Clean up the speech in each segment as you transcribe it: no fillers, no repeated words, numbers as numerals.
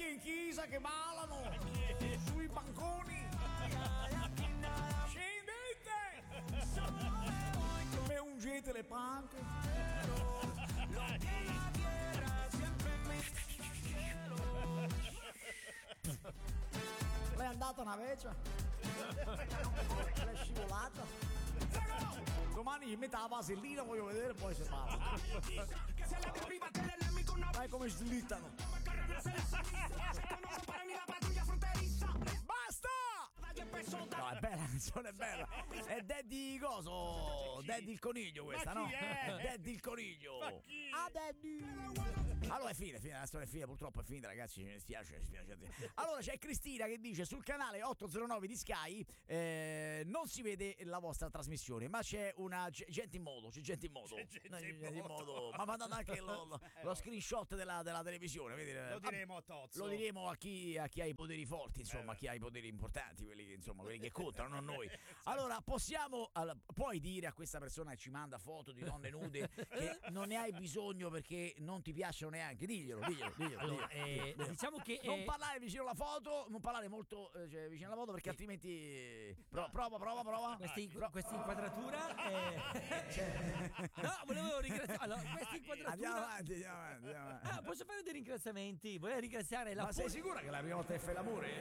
vecchie in chiesa che ballano sui banconi. Scendete! Me ungete le panche. Lei è andata una vecchia? L'è scivolata? Domani metta la vasellina, voglio vedere, poi si parla. Dai come slittano. Basta! No, è bella, la canzone è bella. È Daddy coso? Daddy il coniglio questa, no? Daddy il coniglio. Ah, Daddy. Allora è fine, la storia è finita, purtroppo è finita, ragazzi, mi spiace. Allora c'è Cristina che dice: sul canale 809 di Sky non si vede la vostra trasmissione, ma c'è gente in modo. Ma mandate anche lo screenshot della televisione, vedi? Lo diremo a Tozzo. Lo diremo a chi ha i poteri forti, insomma, a chi ha i poteri importanti, quelli che contano, non noi. Allora puoi dire a questa persona che ci manda foto di donne nude che non ne hai bisogno perché non ti piacciono neanche, diglielo. Allora, diciamo che non parlare vicino alla foto, non parlare molto vicino alla foto perché altrimenti prova. Questa inquadratura no, volevo ringraziare. Allora, questa inquadratura andiamo avanti. posso fare dei ringraziamenti? Volevo ringraziare Ma sei sicura che la prima volta che fai l'amore?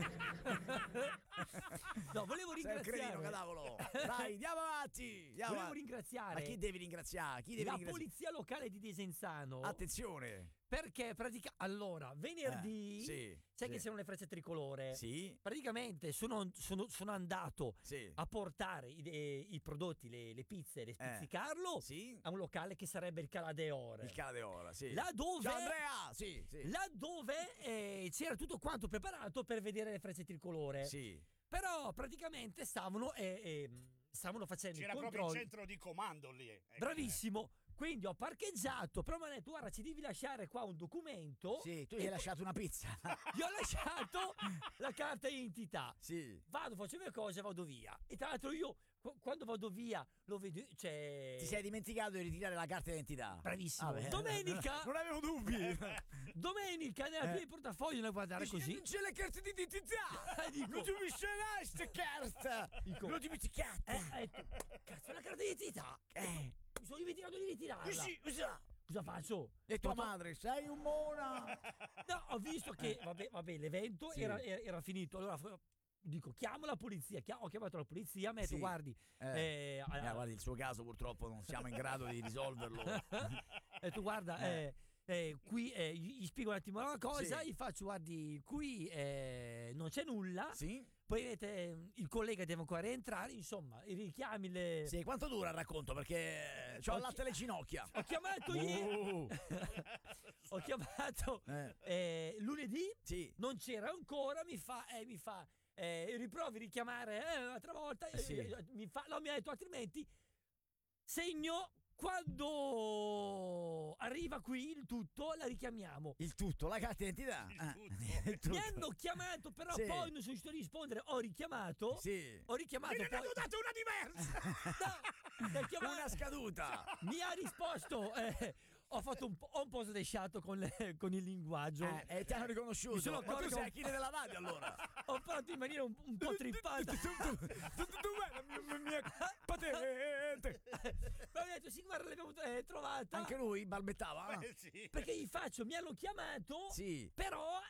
No, volevo ringraziare. Sei un cretino, cadavolo. Dai, andiamo avanti. Volevo ringraziare. Ma chi devi ringraziare? La polizia locale di Desenzano. Attenzione. Perché allora, venerdì sai che c'erano le frecce tricolore? Sì. Praticamente sono andato Sì. a portare i prodotti, le pizze, le spizzicarlo a un locale che sarebbe il Caladeora. Il Caladeora, sì. Laddove Ciao Andrea, sì. Laddove c'era tutto quanto preparato per vedere le frecce tricolore. Sì. Però praticamente stavano facendo c'era i controlli. proprio il centro di comando lì. Bravissimo. Quindi ho parcheggiato, però mi hanno detto: guarda, ci devi lasciare qua un documento. Sì, tu gli hai lasciato una pizza. Gli ho lasciato la carta d'identità. Sì. Faccio le mie cose, vado via. E tra l'altro io, quando vado via, lo vedo, Ti sei dimenticato di ritirare la carta d'identità. Bravissimo. Vabbè. Domenica. Non avevo dubbi. Domenica nella mia portafoglio ne guardare così. Non c'è la carta d'identità. Dico, non ti mi ce sta carta. Dico, non ti metti carta. Cazzo, la carta d'identità. Mi sono dimenticato di ritirarla. Cosa faccio? E tua madre, sei un mona. No, ho visto che vabbè, l'evento era finito. Allora dico, chiamo la polizia. Ho chiamato la polizia, mi ha detto: guardi, guardi, il suo caso purtroppo non siamo in grado di risolverlo. Ho detto: guarda, qui gli spiego un attimo la cosa, gli faccio: guardi, qui non c'è nulla. Sì. Poi vedete, il collega deve ancora rientrare, insomma, i richiami le... Sì, quanto dura il racconto? Perché c'ho il latte alle ginocchia. Ho chiamato ieri. Ho chiamato lunedì, non c'era ancora, mi fa riprovi a richiamare un'altra volta, mi ha detto altrimenti segno quando arriva qui il tutto, la richiamiamo. Il tutto, la carta d'identità. Il tutto. Mi hanno chiamato, però poi non sono riuscito a rispondere. Ho richiamato. Ho richiamato. Me ne hanno dato una diversa. No, una scaduta. Mi ha risposto. Ho fatto un po' sdesciato con il linguaggio. Ti hanno riconosciuto. Ma tu sei Achille della radio, allora. Ho fatto in maniera un po' trippata. La mia patente. Ma ho detto: sì, guarda, l'abbiamo trovata. Anche lui balbettava? Sì. Perché gli faccio, mi hanno chiamato. Sì. Però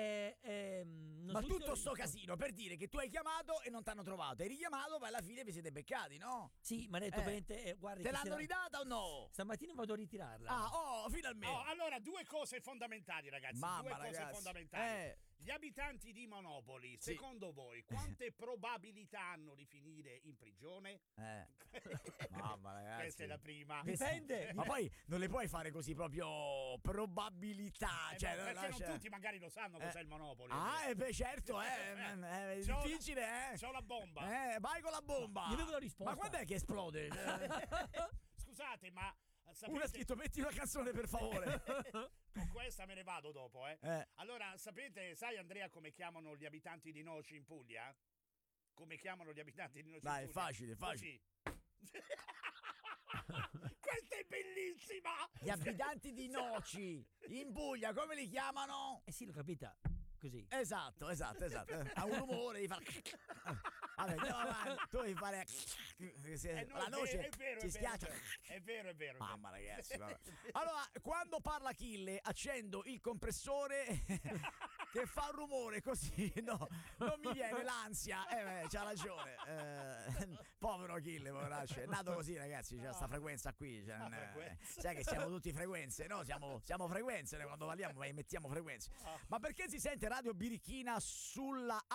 ma tutto sto casino per dire che tu hai chiamato e non ti hanno trovato. Hai richiamato, ma alla fine vi siete beccati, no? Sì, mi ha detto: guarda, te l'hanno ridata o no? Stamattina vado a ritirarla. Finalmente. Allora, due cose fondamentali, ragazzi. Cose fondamentali. Gli abitanti di Monopoli, secondo voi, quante probabilità hanno di finire in prigione? Mamma, ragazzi. Questa è la prima. Dipende. Ma poi non le puoi fare così probabilità. Perché non tutti magari lo sanno cos'è il Monopoli. Certo, è difficile, C'ho la bomba. Vai con la bomba. Io avevo la risposta. Ma quando è che esplode? Scusate, ma sapete... Uno ha scritto: metti una canzone, per favore. Con questa me ne vado dopo, Allora, sai Andrea come chiamano gli abitanti di Noci in Puglia? Come chiamano gli abitanti di Noci in Puglia? Dai, è facile. Così. questa è bellissima! Gli abitanti di Noci, in Puglia, come li chiamano? Sì, l'ho capita. Così. Esatto. Ha un rumore di fare. Vabbè, andiamo avanti. Tu devi fare. La noce si schiaccia. È vero. Mamma, ragazzi. Allora, quando parla Achille, accendo il compressore che fa un rumore così. No, non mi viene l'ansia. C'ha ragione. Povero Achille, poveraccio. È nato così, ragazzi. C'è sta frequenza qui. Sai che siamo tutti frequenze, no? Siamo frequenze. Noi quando parliamo mettiamo frequenze. Ma perché si sente Radio Birichina sulla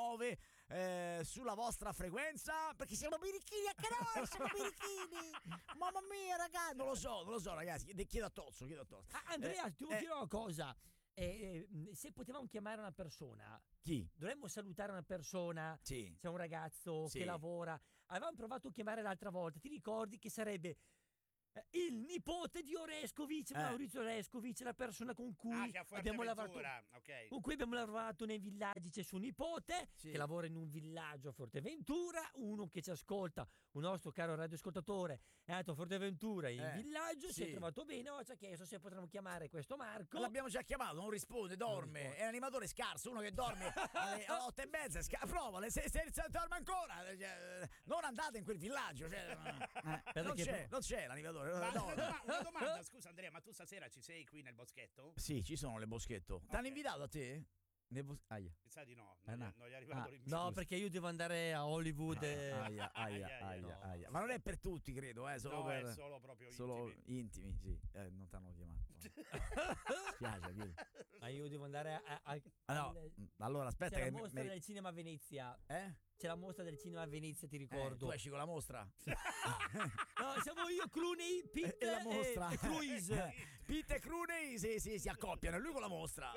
A9 sulla vostra frequenza? Perché siamo birichini anche noi, siamo birichini. Mamma mia, ragazzi, non lo so, ragazzi. Chiedo a Tozzo. Andrea, ti voglio dire una cosa. Se potevamo chiamare una persona, chi? Dovremmo salutare una persona. Sì. C'è un ragazzo che lavora. Avevamo provato a chiamare l'altra volta. Ti ricordi che sarebbe il nipote di Orescovic, Maurizio Orescovic, la persona con cui abbiamo lavorato. Okay. Con cui abbiamo lavorato nei villaggi. C'è suo nipote che lavora in un villaggio a Forteventura, uno che ci ascolta, un nostro caro radioascoltatore è andato a Forteventura in villaggio, si è trovato bene, ci ha chiesto se potremmo chiamare questo Marco. L'abbiamo già chiamato, non risponde, dorme. È un animatore scarso, uno che dorme alle 8:30, provale, se dorme ancora, non andate in quel villaggio, non c'è l'animatore. Una domanda, scusa Andrea, ma tu stasera ci sei qui nel boschetto? Sì, ci sono nel boschetto. T'hanno invitato a te? Mi sa di no, non gli è arrivato l'invito. No, perché io devo andare a Hollywood. Aia. Ma non è per tutti, credo, solo è solo proprio intimi, sì. Non t'hanno chiamato. Spiace, ma io devo andare allora aspetta, c'è la mostra del cinema a Venezia. C'è la mostra del cinema a Venezia, ti ricordo. Tu esci con la mostra? No, siamo io, Clooney, Pitt e la mostra. E Cruise. Pitt e Clooney si accoppiano, e lui con la mostra.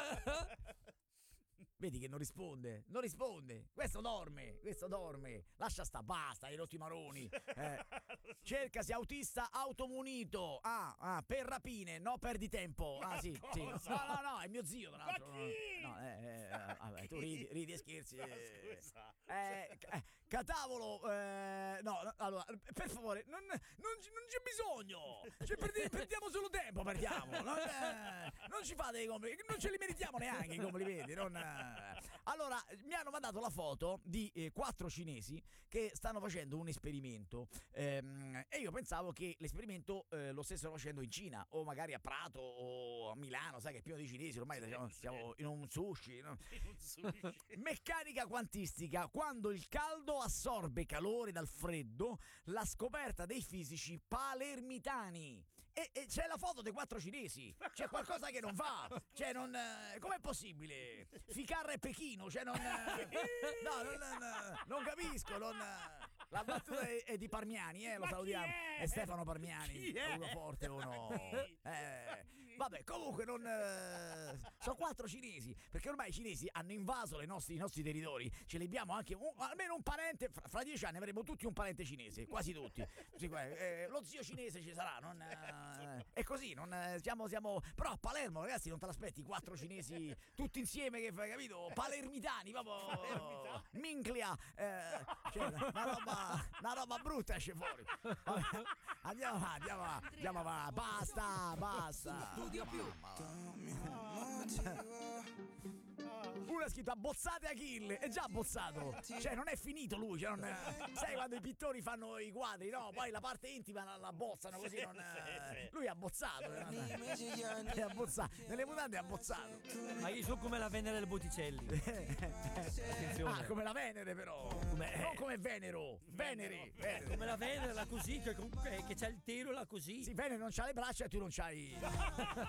Vedi che non risponde. Questo dorme. Lascia sta, basta, hai rotti maroni. Cercasi autista automunito. Per rapine, no perdi tempo. Sì. No, è mio zio, tra l'altro. Vabbè, tu ridi e scherzi. Scusa. Catavolo, allora, per favore, non c'è bisogno. Perdiamo solo tempo, non ci fate i complimenti, non ce li meritiamo neanche i complimenti. Allora, mi hanno mandato la foto di 4 cinesi che stanno facendo un esperimento e io pensavo che l'esperimento lo stessero facendo in Cina o magari a Prato o a Milano, sai che è pieno di cinesi, ormai siamo in un sushi, no? Meccanica quantistica, quando il caldo assorbe calore dal freddo, la scoperta dei fisici palermitani. E c'è la foto dei 4 cinesi. C'è qualcosa che non va. Com'è possibile? Ficarra e Pechino, non capisco, la battuta è di Parmiani, lo salutiamo. È Stefano Parmiani, è uno forte o no? Vabbè, comunque sono 4 cinesi, perché ormai i cinesi hanno invaso i nostri territori. Ce li abbiamo anche almeno un parente, fra 10 anni avremo tutti un parente cinese, quasi tutti. Lo zio cinese ci sarà, è così, siamo però a Palermo, ragazzi, non te l'aspetti 4 cinesi tutti insieme, che fai, capito? Palermitani, proprio Minclia, una roba brutta esce fuori. Andiamo avanti, basta. Studio più. Uno ha scritto abbozzate Achille, è già abbozzato, non è finito lui, sai quando i pittori fanno i quadri, no? Poi la parte intima la abbozzano così, lui è abbozzato, è abbozzato, nelle mutande è abbozzato. Ma io sono come la Venere del Botticelli. Attenzione. Come la Venere però, non come Venero, Venere. Come la Venere, la così, che c'ha il telo là così. Sì, Venere non c'ha le braccia e tu non c'hai